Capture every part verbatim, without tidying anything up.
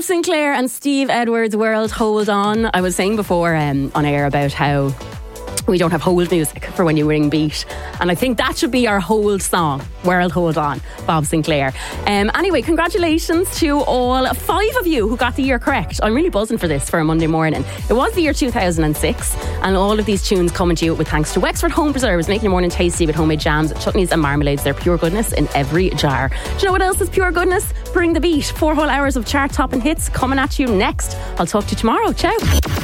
Sinclair and Steve Edwards, World Hold On. I was saying before um, on air about how we don't have hold music for when you ring beat, and I think that should be our hold song, World Hold On, Bob Sinclair. Um, anyway, congratulations to all five of you who got the year correct. I'm really buzzing for this for a Monday morning. It was the year two thousand six, and all of these tunes coming to you with thanks to Wexford Home Preserves, making your morning tasty with homemade jams, chutneys and marmalades. They're pure goodness in every jar. Do you know what else is pure goodness? Bring the beat. Four whole hours of chart topping hits coming at you next. I'll talk to you tomorrow. Ciao.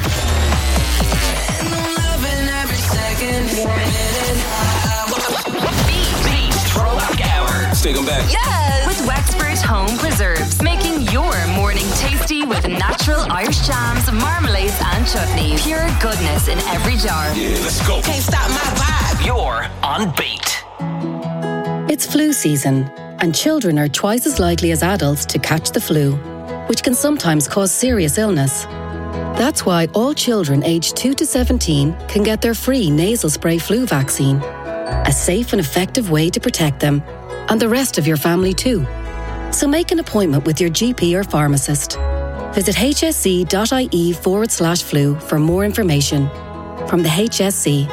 Take them back. Yes! With Wexford Home Preserves, making your morning tasty with natural Irish jams, marmalades and chutneys. Pure goodness in every jar. Yeah, let's go. Can't stop my vibe. You're on Beat. It's flu season, and children are twice as likely as adults to catch the flu, which can sometimes cause serious illness. That's why all children aged two to seventeen can get their free nasal spray flu vaccine. A safe and effective way to protect them, and the rest of your family too. So make an appointment with your G P or pharmacist. Visit hsc.ie forward slash flu for more information. From the H S C.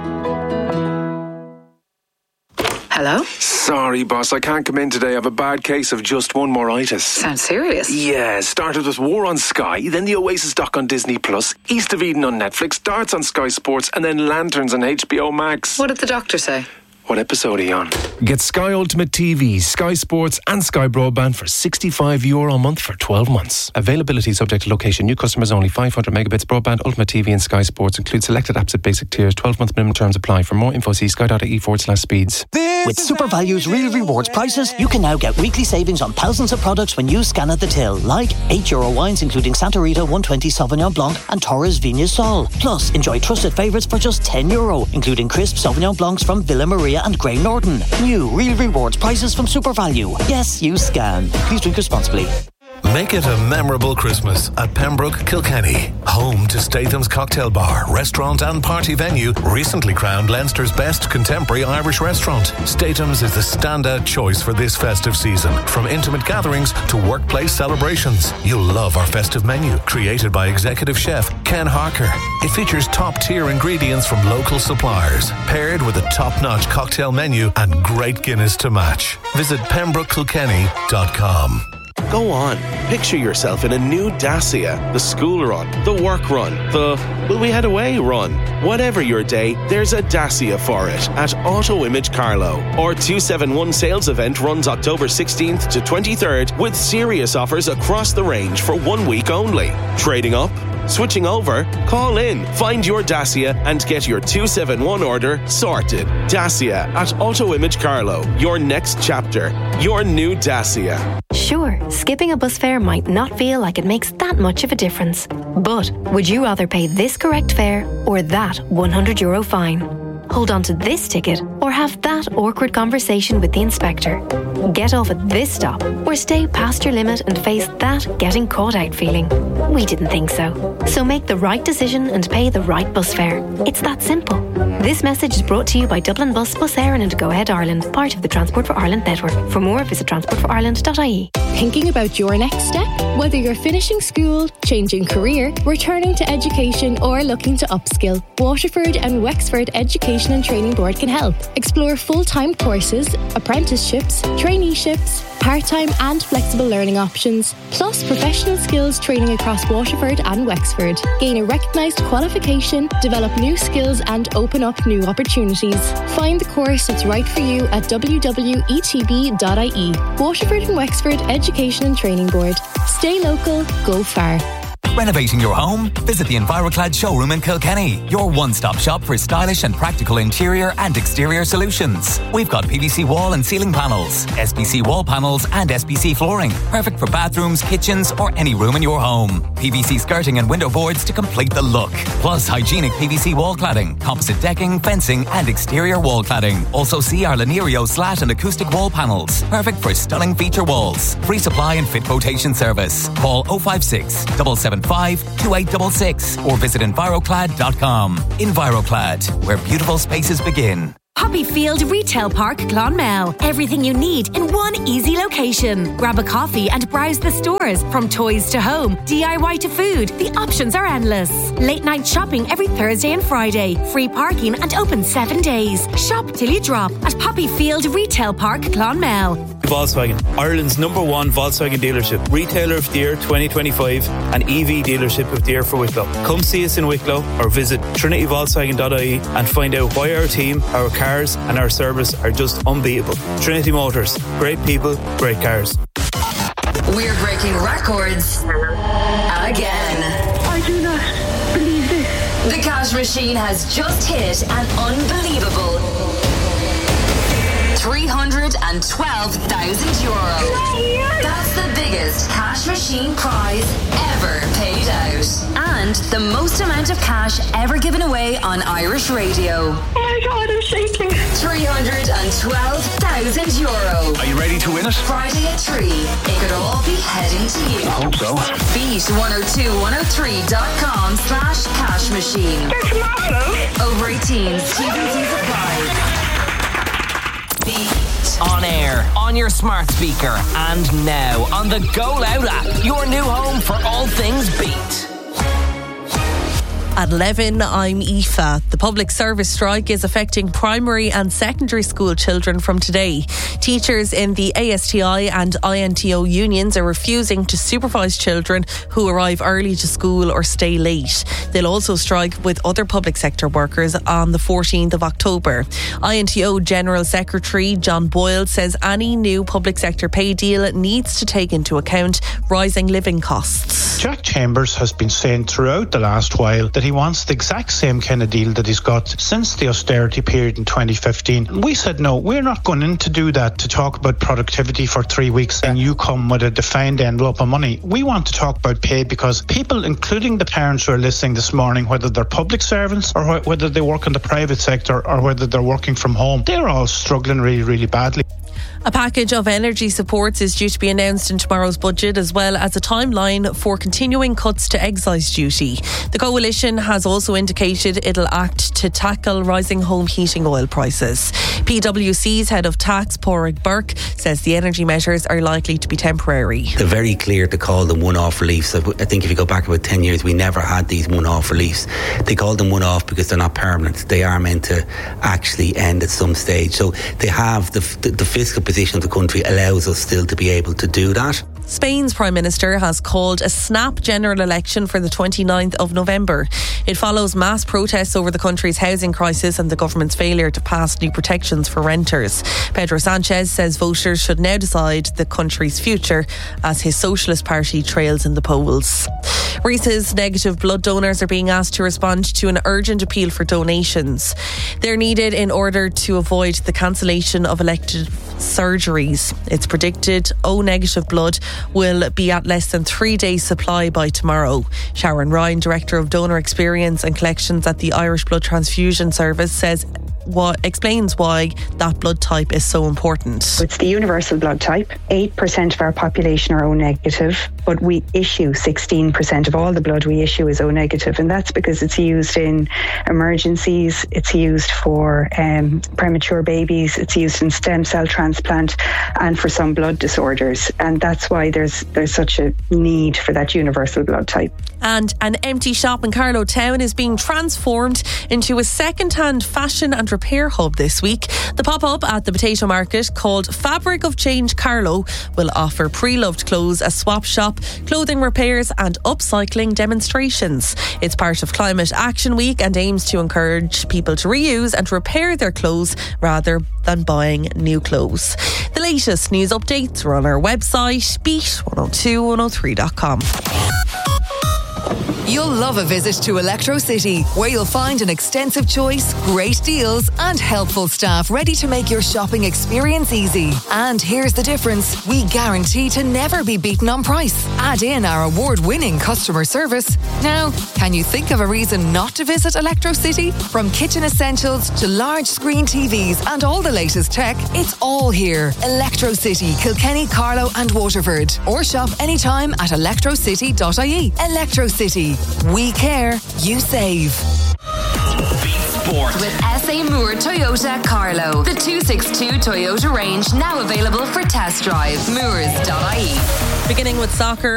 Hello? Sorry, boss, I can't come in today. I have a bad case of just one moritis. Sounds serious. Yeah, started with War on Sky, then the Oasis doc on Disney Plus, East of Eden on Netflix, Darts on Sky Sports, and then Lanterns on H B O Max. What did the doctor say? What episode are you on? Get Sky Ultimate T V, Sky Sports and Sky Broadband for sixty-five euro a month for twelve months. Availability subject to location. New customers only. five hundred megabits broadband, Ultimate T V and Sky Sports. Include selected apps at basic tiers. twelve month minimum terms apply. For more info, see sky.ie forward slash speeds. With SuperValue's Real Rewards prices, you can now get weekly savings on thousands of products when you scan at the till, like eight euro wines including Santa Rita one twenty Sauvignon Blanc and Torres Vigna Sol. Plus, enjoy trusted favourites for just ten euro, including crisp Sauvignon Blancs from Villa Maria and Grey Norton. New Real Rewards prices from SuperValue. Yes, you scan. Please drink responsibly. Make it a memorable Christmas at Pembroke Kilkenny. Home to Statham's Cocktail Bar, restaurant and party venue, recently crowned Leinster's best contemporary Irish restaurant. Statham's is the standout choice for this festive season. From intimate gatherings to workplace celebrations. You'll love our festive menu, created by executive chef Ken Harker. It features top-tier ingredients from local suppliers, paired with a top-notch cocktail menu and great Guinness to match. Visit pembroke kilkenny dot com. Go on, picture yourself in a new Dacia. The school run, the work run, the will we head away run. Whatever your day, there's a Dacia for it at Auto Image Carlow. Our two seventy-one sales event runs October sixteenth to twenty-third with serious offers across the range for one week only. Trading up? Switching over? Call in, find your Dacia and get your two seventy-one order sorted. Dacia at Auto Image Carlow. Your next chapter. Your new Dacia. Sure, skipping a bus fare might not feel like it makes that much of a difference. But would you rather pay this correct fare or that one hundred euro fine? Hold on to this ticket or have that awkward conversation with the inspector? Get off at this stop or stay past your limit and face that getting caught out feeling? We didn't think so. So make the right decision and pay the right bus fare. It's that simple. This message is brought to you by Dublin Bus, Bus Éireann and Go Ahead Ireland, part of the Transport for Ireland network. For more, visit transport for ireland dot I E. Thinking about your next step? Whether you're finishing school, changing career, returning to education or looking to upskill, Waterford and Wexford Education and Training Board can help. Explore full-time courses, apprenticeships, traineeships, part-time and flexible learning options, plus professional skills training across Waterford and Wexford. Gain a recognised qualification, develop new skills and open up new opportunities. Find the course that's right for you at w w w dot e t b dot I E. Waterford and Wexford Education and Training Board. Stay local, go far. Renovating your home? Visit the EnviroClad showroom in Kilkenny, your one-stop shop for stylish and practical interior and exterior solutions. We've got P V C wall and ceiling panels, S P C wall panels and S P C flooring, perfect for bathrooms, kitchens or any room in your home. P V C skirting and window boards to complete the look. Plus hygienic P V C wall cladding, composite decking, fencing and exterior wall cladding. Also see our Lanerio slat and acoustic wall panels, perfect for stunning feature walls. Free supply and fit quotation service. Call oh five six, seven seven five, two eight six six or visit enviroclad dot com. EnviroClad, where beautiful spaces begin. Poppyfield Retail Park, Clonmel. Everything you need in one easy location. Grab a coffee and browse the stores. From toys to home, D I Y to food, the options are endless. Late night shopping every Thursday and Friday. Free parking and open seven days. Shop till you drop at Poppyfield Retail Park, Clonmel. Volkswagen, Ireland's number one Volkswagen dealership, Retailer of the Year twenty twenty-five and E V Dealership of the Year for Wicklow. Come see us in Wicklow or visit trinity volkswagen dot I E and find out why our team, our cars and our service are just unbeatable. Trinity Motors, great people, great cars. We're breaking records again. I do not believe this. The cash machine has just hit an unbelievable three hundred twelve thousand euro. That's the biggest cash machine prize ever paid out. And the most amount of cash ever given away on Irish radio. Oh my God, I'm shaking. three hundred twelve thousand euro. Are you ready to win it? Friday at three. It could all be heading to you. I hope so. Beat one oh two one oh three dot com slash cash machine. That's marvelous. Over eighteens. T V Cs apply. On air, on your smart speaker, and now on the Go Loud app, your new home for all things Beat. At eleven, I'm Aoife. The public service strike is affecting primary and secondary school children from today. Teachers in the A S T I and I N T O unions are refusing to supervise children who arrive early to school or stay late. They'll also strike with other public sector workers on the fourteenth of October. I N T O General Secretary John Boyle says any new public sector pay deal needs to take into account rising living costs. Jack Chambers has been saying throughout the last while that he wants the exact same kind of deal that he's got since the austerity period in twenty fifteen. We said no, we're not going in to do that, to talk about productivity for three weeks and you come with a defined envelope of money. We want to talk about pay because people, including the parents who are listening this morning, whether they're public servants or whether they work in the private sector or whether they're working from home, they're all struggling really, really badly. A package of energy supports is due to be announced in tomorrow's budget, as well as a timeline for continuing cuts to excise duty. The coalition has also indicated it'll act to tackle rising home heating oil prices. P W C's head of tax, Pádraig Burke, says the energy measures are likely to be temporary. They're very clear to call them one-off reliefs. I think if you go back about ten years, we never had these one-off reliefs. They call them one-off because they're not permanent. They are meant to actually end at some stage. So they have the, the, the fiscal position of the country allows us still to be able to do that. Spain's Prime Minister has called a snap general election for the twenty-ninth of November. It follows mass protests over the country's housing crisis and the government's failure to pass new protections for renters. Pedro Sanchez says voters should now decide the country's future as his Socialist Party trails in the polls. Rhesus negative blood donors are being asked to respond to an urgent appeal for donations. They're needed in order to avoid the cancellation of elective surgeries. It's predicted O negative blood will be at less than three days supply by tomorrow. Sharon Ryan, Director of Donor Experience and Collections at the Irish Blood Transfusion Service, says what explains why that blood type is so important. It's the universal blood type. eight percent of our population are O negative, but we issue sixteen percent of all the blood we issue is O negative, and that's because it's used in emergencies, it's used for um, premature babies, it's used in stem cell transplant and for some blood disorders, and that's why there's there's such a need for that universal blood type. And an empty shop in Carlow Town is being transformed into a second-hand fashion and repair hub this week. The pop-up at the Potato Market, called Fabric of Change Carlow, will offer pre-loved clothes, a swap shop, clothing repairs and upcycling demonstrations. It's part of Climate Action Week and aims to encourage people to reuse and repair their clothes rather than buying new clothes. The latest news updates are on our website, beat one oh two one oh three dot com. You'll love a visit to Electro City, where you'll find an extensive choice, great deals and helpful staff ready to make your shopping experience easy. And here's the difference. We guarantee to never be beaten on price. Add in our award-winning customer service. Now, can you think of a reason not to visit Electro City? From kitchen essentials to large screen T Vs and all the latest tech, it's all here. Electro City, Kilkenny, Carlow and Waterford. Or shop anytime at electro city dot I E. Electro City. We care, you save. Beat sport. With S A Moore Toyota Carlo. The two sixty-two Toyota range now available for test drive. Moores dot I E. Beginning with soccer.